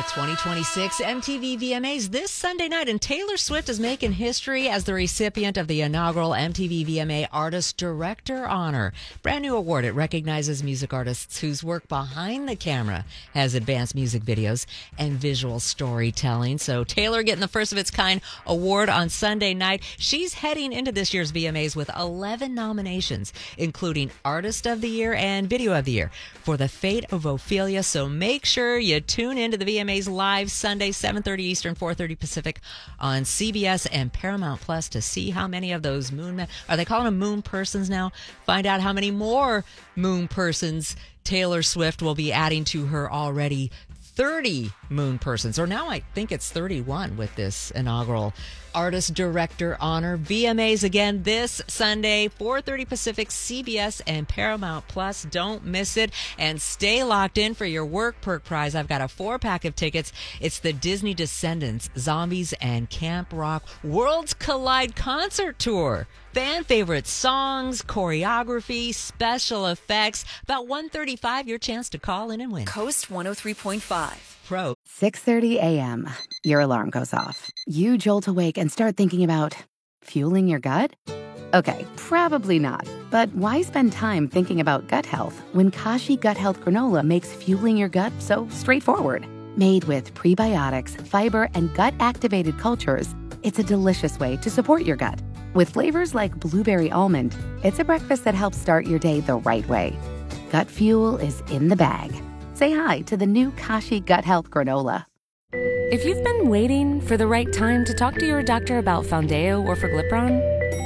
2026 MTV VMAs this Sunday night, and Taylor Swift is making history as the recipient of the inaugural MTV VMA Artist Director Honor. Brand new award. It recognizes music artists whose work behind the camera has advanced music videos and visual storytelling. So Taylor getting the first of its kind award on Sunday night. She's heading into this year's VMAs with 11 nominations, including Artist of the Year and Video of the Year for The Fate of Ophelia. So make sure you tune into the VMAs live Sunday, 7:30 Eastern, 4:30 Pacific on CBS and Paramount Plus to see how many of those are they calling them moon persons now? Find out how many more moon persons Taylor Swift will be adding to her already 30 moon persons, or now I think it's 31 with this inaugural Artist Director Honor. VMAs again this Sunday, 4:30 Pacific, CBS and Paramount Plus. Don't miss it, and stay locked in for your Work Perk prize. I've got a 4-pack of tickets. It's the Disney Descendants, Zombies, and Camp Rock Worlds Collide concert tour. Fan favorite songs, choreography, special effects. About 1:35, your chance to call in and win. Coast 103.5. Pro. 6:30 a.m. Your alarm goes off. You jolt awake and start thinking about fueling your gut? Okay, probably not. But why spend time thinking about gut health when Kashi Gut Health Granola makes fueling your gut so straightforward? Made with prebiotics, fiber, and gut-activated cultures, it's a delicious way to support your gut. With flavors like blueberry almond, it's a breakfast that helps start your day the right way. Gut fuel is in the bag. Say hi to the new Kashi Gut Health Granola. If you've been waiting for the right time to talk to your doctor about Foundeo or Forglipron,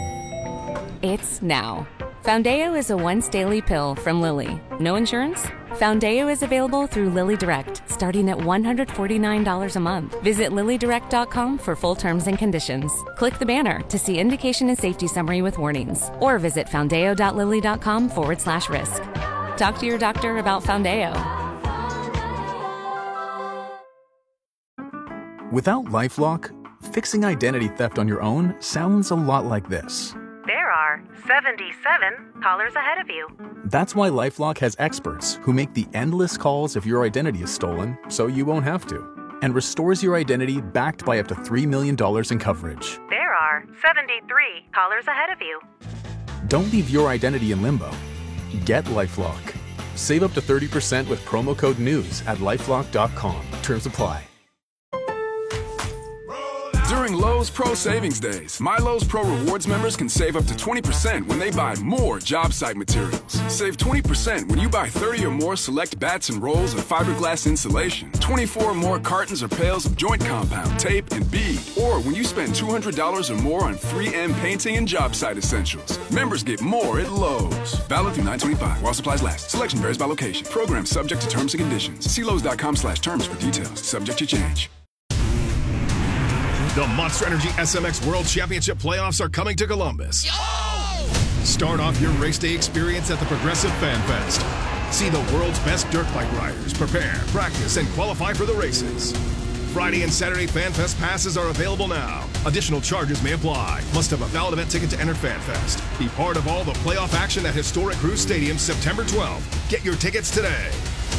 it's now. Foundeo is a once-daily pill from Lilly. No insurance? Foundeo is available through Lilly Direct, starting at $149 a month. Visit LillyDirect.com for full terms and conditions. Click the banner to see indication and safety summary with warnings, or visit foundeo.lilly.com/risk. Talk to your doctor about Foundeo. Without LifeLock, fixing identity theft on your own sounds a lot like this. There are 77 callers ahead of you. That's why LifeLock has experts who make the endless calls if your identity is stolen so you won't have to, and restores your identity backed by up to $3 million in coverage. There are 73 callers ahead of you. Don't leave your identity in limbo. Get LifeLock. Save up to 30% with promo code NEWS at LifeLock.com. Terms apply. During Lowe's Pro Savings Days, My Lowe's Pro Rewards members can save up to 20% when they buy more job site materials. Save 20% when you buy 30 or more select bats and rolls of fiberglass insulation, 24 or more cartons or pails of joint compound, tape, and bead, or when you spend $200 or more on 3M painting and job site essentials. Members get more at Lowe's. Valid through 9/25 while supplies last. Selection varies by location. Program subject to terms and conditions. See Lowes.com/terms for details. Subject to change. The Monster Energy SMX World Championship playoffs are coming to Columbus. Start off your race day experience at the Progressive Fan Fest. See the world's best dirt bike riders prepare, practice, and qualify for the races. Friday and Saturday Fan Fest passes are available now. Additional charges may apply. Must have a valid event ticket to enter Fan Fest. Be part of all the playoff action at historic Cruise Stadium September 12th. Get your tickets today.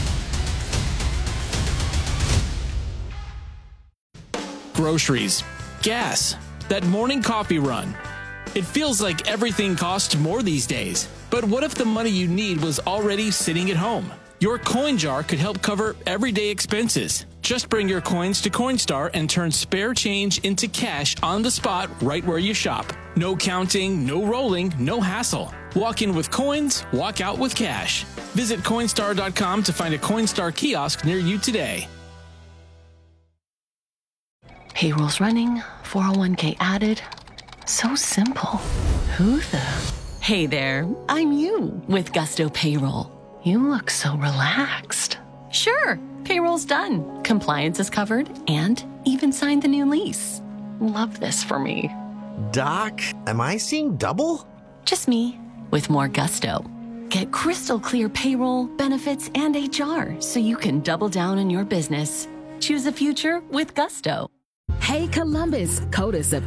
Groceries, gas, that morning coffee run. It feels like everything costs more these days. But what if the money you need was already sitting at home? Your coin jar could help cover everyday expenses. Just bring your coins to Coinstar and turn spare change into cash on the spot right where you shop. No counting, no rolling, no hassle. Walk in with coins, walk out with cash. Visit Coinstar.com to find a Coinstar kiosk near you today. Payroll's running, 401k added. So simple. Who the? Hey there, I'm you with Gusto Payroll. You look so relaxed. Sure, payroll's done. Compliance is covered and even signed the new lease. Love this for me. Doc, am I seeing double? Just me with more gusto. Get crystal clear payroll, benefits, and HR so you can double down on your business. Choose a future with Gusto. Hey Columbus, CODA September